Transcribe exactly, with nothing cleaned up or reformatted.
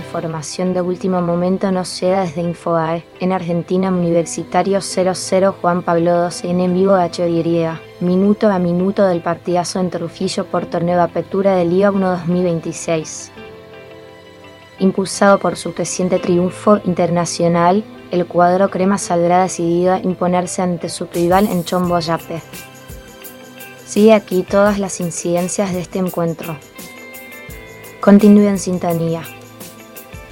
información de último momento nos llega desde Infobae. En Argentina, Universitario cero cero Juan Pablo doce en vivo H Y. Minuto a minuto del partidazo en Trujillo por torneo de apertura de Liga uno dos mil veintiséis. Impulsado por su creciente triunfo internacional, el cuadro crema saldrá decidido a imponerse ante su rival en Chomboyape. Sigue aquí todas las incidencias de este encuentro. Continúe en sintonía.